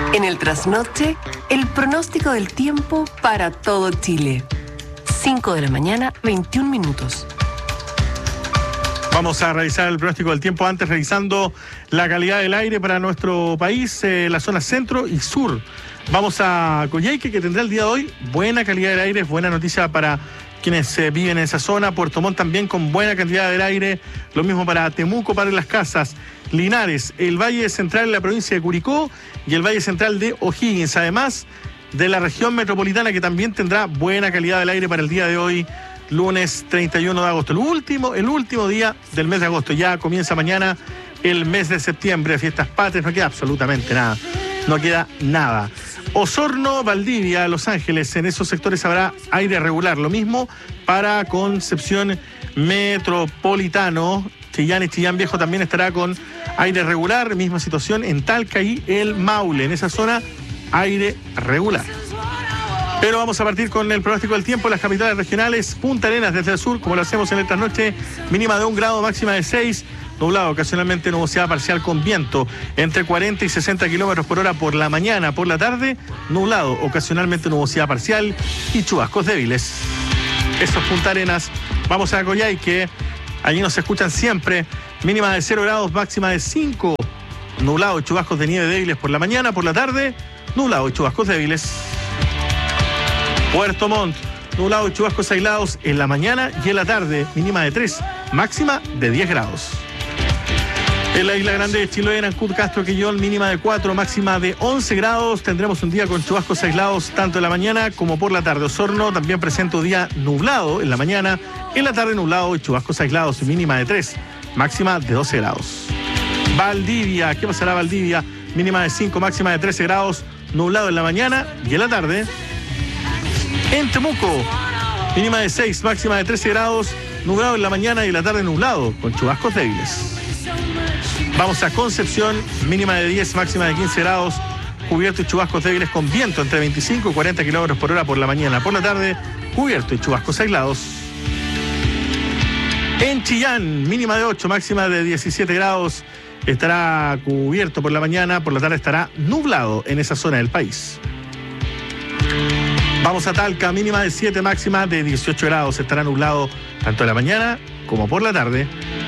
En el trasnoche, el pronóstico del tiempo para todo Chile. 5 de la mañana, 21 minutos. Vamos a revisar el pronóstico del tiempo, antes revisando la calidad del aire para nuestro país, la zona centro y sur. Vamos a Coyhaique, que tendrá el día de hoy buena calidad del aire, es buena noticia para quienes viven en esa zona. Puerto Montt también con buena cantidad del aire, lo mismo para Temuco, para Las Casas, Linares, el Valle Central en la provincia de Curicó y el Valle Central de O'Higgins, además de la región metropolitana, que también tendrá buena calidad del aire para el día de hoy, lunes 31 de agosto, el último día del mes de agosto. Ya comienza mañana el mes de septiembre, fiestas patrias, no queda absolutamente nada, no queda nada. Osorno, Valdivia, Los Ángeles, en esos sectores habrá aire regular, lo mismo para Concepción Metropolitano, Chillán y Chillán Viejo también estará con aire regular, misma situación en Talca y el Maule, en esa zona aire regular. Pero vamos a partir con el pronóstico del tiempo. Las capitales regionales: Punta Arenas desde el sur, como lo hacemos en esta noche, mínima de 1 grado, máxima de 6, nublado, ocasionalmente nubosidad parcial con viento entre 40 y 60 kilómetros por hora por la mañana. Por la tarde, nublado, ocasionalmente nubosidad parcial y chubascos débiles. Esto es Punta Arenas. Vamos a Coyhaique, allí nos escuchan siempre, mínima de 0 grados, máxima de 5, nublado y chubascos de nieve débiles por la mañana. Por la tarde, nublado y chubascos débiles. Puerto Montt, nublado y chubascos aislados en la mañana y en la tarde, mínima de 3, máxima de 10 grados. En la Isla Grande de Chiloé, en Ancud, Castro, Quillón, mínima de 4, máxima de 11 grados. Tendremos un día con chubascos aislados tanto en la mañana como por la tarde. Osorno también presenta un día nublado en la mañana, en la tarde nublado y chubascos aislados, mínima de 3, máxima de 12 grados. Valdivia, ¿qué pasará Valdivia? Mínima de 5, máxima de 13 grados, nublado en la mañana y en la tarde. En Temuco, mínima de 6, máxima de 13 grados, nublado en la mañana y en la tarde nublado, con chubascos débiles. Vamos a Concepción, mínima de 10, máxima de 15 grados, cubierto y chubascos débiles con viento entre 25 y 40 kilómetros por hora por la mañana. Por la tarde, cubierto y chubascos aislados. En Chillán, mínima de 8, máxima de 17 grados, estará cubierto por la mañana, por la tarde estará nublado en esa zona del país. Vamos a Talca, mínima de 7, máxima de 18 grados. Estará nublado tanto en la mañana como por la tarde.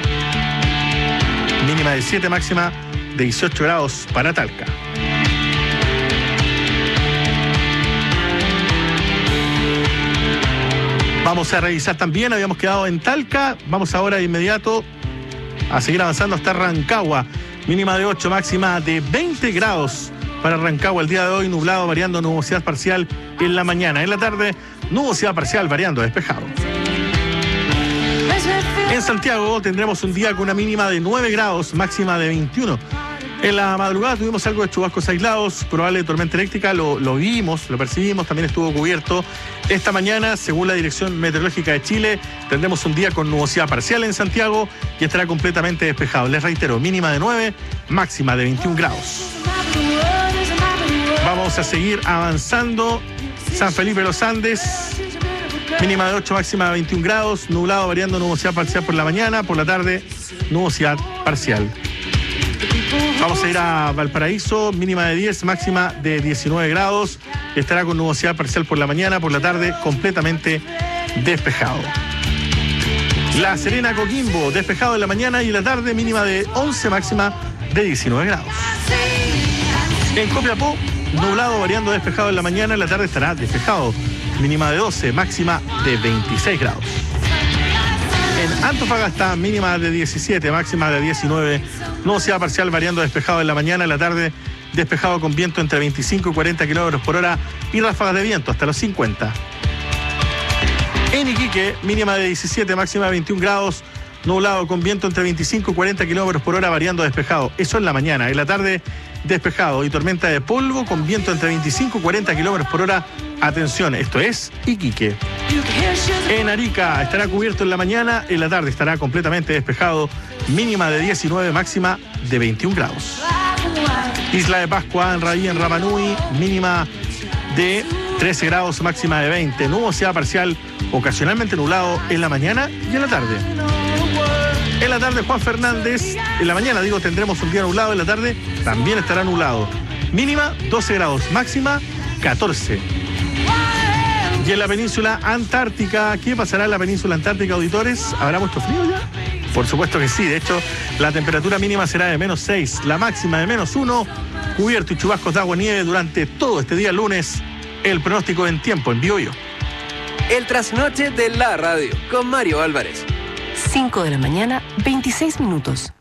Mínima de 7, máxima de 18 grados para Talca. Vamos a revisar también, habíamos quedado en Talca. Vamos ahora de inmediato a seguir avanzando hasta Rancagua. Mínima de 8, máxima de 20 grados. Para Rancagua el día de hoy, nublado, variando nubosidad parcial en la mañana. En la tarde, nubosidad parcial, variando despejado. En Santiago tendremos un día con una mínima de 9 grados, máxima de 21. En la madrugada tuvimos algo de chubascos aislados, probable tormenta eléctrica, lo vimos, lo percibimos, también estuvo cubierto. Esta mañana, según la Dirección Meteorológica de Chile, tendremos un día con nubosidad parcial en Santiago y estará completamente despejado. Les reitero, mínima de 9, máxima de 21 grados. Vamos a seguir avanzando. San Felipe de los Andes, mínima de 8, máxima de 21 grados, nublado, variando nubosidad parcial por la mañana, por la tarde, nubosidad parcial. Vamos a ir a Valparaíso, mínima de 10, máxima de 19 grados, estará con nubosidad parcial por la mañana, por la tarde, completamente despejado. La Serena, Coquimbo, despejado en la mañana y en la tarde, mínima de 11, máxima de 19 grados. En Copiapó, nublado, variando despejado en la mañana, en la tarde estará despejado. Mínima de 12, máxima de 26 grados. En Antofagasta, mínima de 17, máxima de 19. Nubosidad parcial, variando despejado en la mañana, en la tarde despejado con viento entre 25 y 40 kilómetros por hora y ráfagas de viento hasta los 50. En Iquique, mínima de 17, máxima de 21 grados. Nublado con viento entre 25 y 40 kilómetros por hora, variando despejado. Eso en la mañana. En la tarde, despejado y tormenta de polvo con viento entre 25 y 40 kilómetros por hora. Atención, esto es Iquique. En Arica estará cubierto en la mañana, en la tarde estará completamente despejado. Mínima de 19, máxima de 21 grados. Isla de Pascua, en Raí, en Rapanui, mínima de 13 grados, máxima de 20. Nubosidad parcial, ocasionalmente nublado en la mañana y en la tarde. En la tarde, Juan Fernández, en la mañana tendremos un día nublado, en la tarde también estará nublado. Mínima 12 grados, máxima 14. Y en la península antártica, ¿qué pasará en la península antártica, auditores? ¿Habrá mucho frío ya? Por supuesto que sí. De hecho, la temperatura mínima será de -6, la máxima de -1, cubierto y chubascos de agua y nieve durante todo este día lunes. El pronóstico en tiempo en BioBio. El trasnoche de la radio con Mario Álvarez. 5 de la mañana, 26 minutos.